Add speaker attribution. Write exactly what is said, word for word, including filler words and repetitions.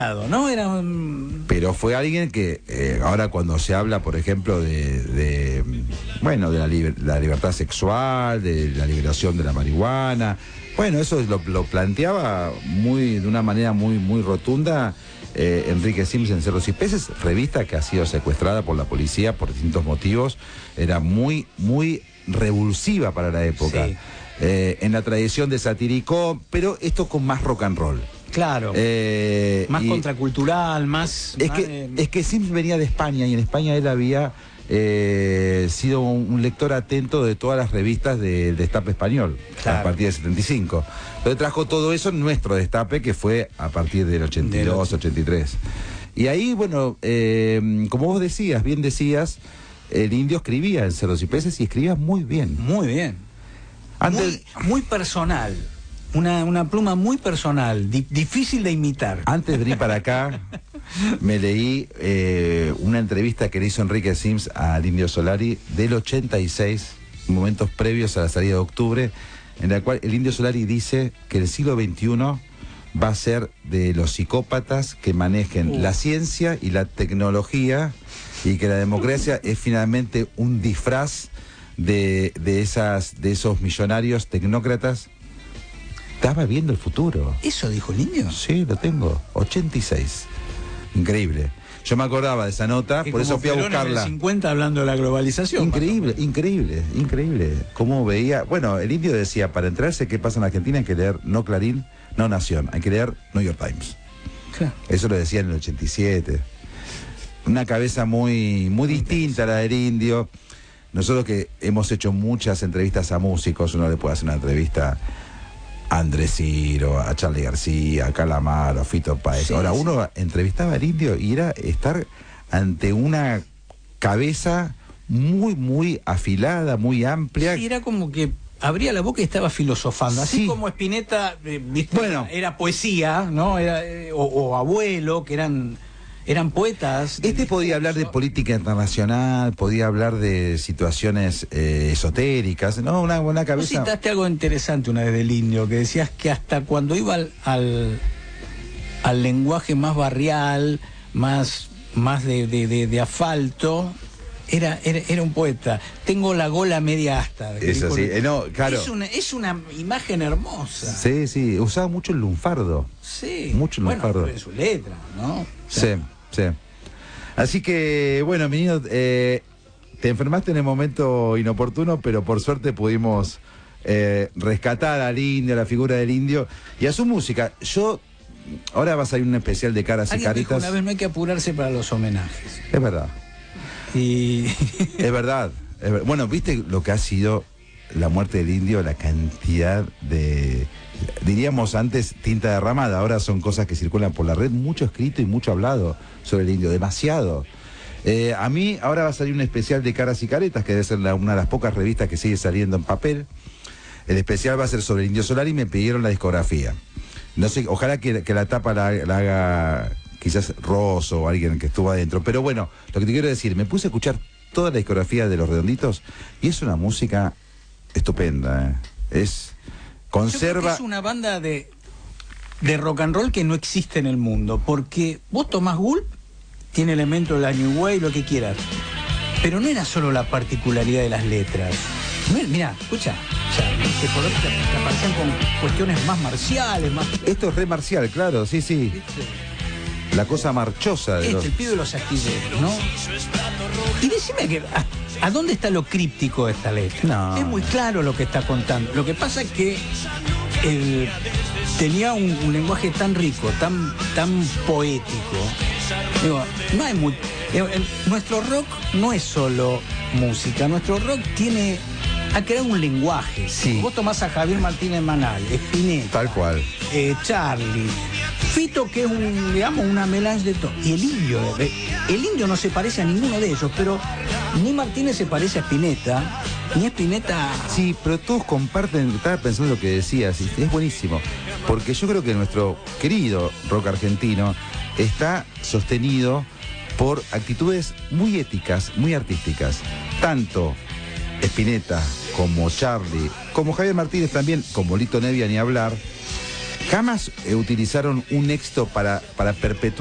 Speaker 1: ¿no? Era un...
Speaker 2: Pero fue alguien que eh, ahora cuando se habla, por ejemplo, de, de bueno, de la, liber, la libertad sexual, de la liberación de la marihuana, bueno, eso lo, lo planteaba muy de una manera muy muy rotunda eh, Enrique Sims en Cerros y Peces, revista que ha sido secuestrada por la policía por distintos motivos, era muy muy revulsiva para la época, sí. eh, en la tradición de Satiricón, pero esto con más rock and roll.
Speaker 1: Claro,
Speaker 2: eh,
Speaker 1: más contracultural, más...
Speaker 2: Es,
Speaker 1: más
Speaker 2: que,
Speaker 1: de...
Speaker 2: es que Sims venía de España y en España él había eh, sido un, un lector atento de todas las revistas del Destape español, claro. A partir del setenta y cinco. Entonces trajo todo eso en nuestro Destape, que fue a partir del ochenta y dos, ochenta y tres. Y ahí, bueno, eh, como vos decías, bien decías, el Indio escribía en Cerros y Peces y escribía muy bien.
Speaker 1: Muy bien. Antes... Muy, muy personal. Una, una pluma muy personal, di, difícil de imitar.
Speaker 2: Antes de venir para acá, me leí eh, una entrevista que le hizo Enrique Sims al Indio Solari del ochenta y seis, momentos previos a la salida de octubre, en la cual el Indio Solari dice que el siglo veintiuno va a ser de los psicópatas que manejen uh. la ciencia y la tecnología, y que la democracia es finalmente un disfraz de, de, esas, de esos millonarios tecnócratas. Estaba viendo el futuro.
Speaker 1: ¿Eso dijo el Indio?
Speaker 2: Sí, lo tengo. ochenta y seis. Increíble. Yo me acordaba de esa nota, por eso fui a buscarla.
Speaker 1: En el cincuenta hablando de la globalización.
Speaker 2: Increíble, increíble, increíble. Cómo veía... Bueno, el Indio decía, para enterarse qué pasa en Argentina hay que leer no Clarín, no Nación, hay que leer New York Times. Claro. Eso lo decía en el ochenta y siete. Una cabeza muy, muy distinta a la del Indio. Nosotros que hemos hecho muchas entrevistas a músicos, uno le puede hacer una entrevista... a Andrés Ciro, a Charly García, a Calamaro, a Fito Páez. Sí, Ahora, sí. uno entrevistaba al Indio y era estar ante una cabeza muy, muy afilada, muy amplia.
Speaker 1: Sí, era como que abría la boca y estaba filosofando. Así sí. como Spinetta, eh, ¿viste? Bueno, era poesía, ¿no? Era, eh, o, o Abuelo, que eran... eran poetas.
Speaker 2: Este podía hablar de política internacional, podía hablar de situaciones eh, esotéricas, ¿no? Una, una cabeza...
Speaker 1: Vos citaste algo interesante una vez del Indio, que decías que hasta cuando iba al, al, al lenguaje más barrial, más, más de, de, de, de asfalto, era, era, era un poeta. Tengo la gola media asta.
Speaker 2: Es así, eh, no, claro.
Speaker 1: Es una, es una imagen hermosa.
Speaker 2: Sí, sí, usaba mucho el lunfardo.
Speaker 1: Sí.
Speaker 2: Mucho el
Speaker 1: bueno,
Speaker 2: lunfardo.
Speaker 1: en su letra, ¿no?
Speaker 2: Sí, sí. Así que, bueno, mi niño, eh, te enfermaste en el momento inoportuno, pero por suerte pudimos eh, rescatar al Indio, a la figura del Indio y a su música. Yo, ahora va a salir un especial de Caras y Caritas.
Speaker 1: Dijo una vez, no hay que apurarse para los homenajes.
Speaker 2: Es verdad.
Speaker 1: Y...
Speaker 2: es verdad. Es ver... Bueno, ¿viste lo que ha sido la muerte del Indio? La cantidad de... diríamos antes tinta derramada, ahora son cosas que circulan por la red, mucho escrito y mucho hablado sobre el Indio, demasiado. Eh, a mí ahora va a salir un especial de Caras y Caretas, que debe ser la, una de las pocas revistas que sigue saliendo en papel. El especial va a ser sobre el Indio Solari y me pidieron la discografía. No sé, ojalá que, que la tapa la, la haga quizás Rosso o alguien que estuvo adentro. Pero bueno, lo que te quiero decir, me puse a escuchar toda la discografía de Los Redonditos y es una música estupenda, ¿eh? Es... conserva...
Speaker 1: Yo creo que es una banda de, de rock and roll que no existe en el mundo, porque vos tomás Gulp, tiene elementos de la New Wave, lo que quieras, pero no era solo la particularidad de las letras. Mirá, escucha, o sea, te, te aparecían con cuestiones más marciales, más...
Speaker 2: Esto es re marcial, claro, sí, sí. ¿Viste? La cosa marchosa de
Speaker 1: este,
Speaker 2: los...
Speaker 1: el pibe de los astilleros, ¿no? Y decime que... ¿A, ¿A dónde está lo críptico de esta letra?
Speaker 2: No.
Speaker 1: Es muy claro lo que está contando. Lo que pasa es que el, tenía un, un lenguaje tan rico, tan, tan poético. Digo, no hay muy, digo, el, nuestro rock no es solo música. Nuestro rock tiene... ha creado un lenguaje.
Speaker 2: Sí.
Speaker 1: Vos tomás a Javier Martínez Manal, Spinetta,
Speaker 2: tal cual,
Speaker 1: eh, Charly, Fito, que es un, digamos, una melange de todo. Y el Indio, el Indio no se parece a ninguno de ellos, pero ni Martínez se parece a Spinetta, ni Spinetta...
Speaker 2: Sí, pero todos comparten, estaba pensando lo que decías, y es buenísimo, porque yo creo que nuestro querido rock argentino está sostenido por actitudes muy éticas, muy artísticas. Tanto Spinetta como Charly, como Javier Martínez también, como Lito Nevia ni hablar, Jamás eh, utilizaron un éxito para, para perpetuar